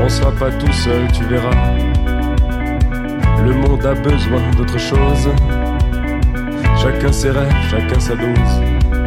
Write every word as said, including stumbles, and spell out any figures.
n'en seras pas tout seul, tu verras. Le monde a besoin d'autre chose. Chacun ses rêves, chacun sa dose.